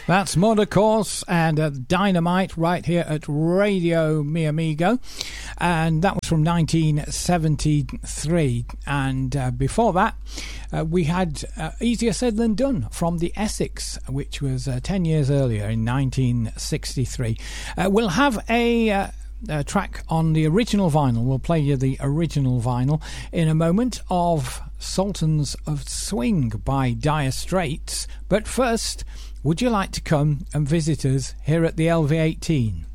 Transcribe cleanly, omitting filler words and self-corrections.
That's Mud, of course, and Dynamite right here at Radio Mi Amigo. And that was from 1973. And before that, we had Easier Said Than Done from the Essex, which was 10 years earlier in 1963. We'll have a track on the original vinyl. We'll play you the original vinyl in a moment of Sultans of Swing by Dire Straits. But first, would you like to come and visit us here at the LV18?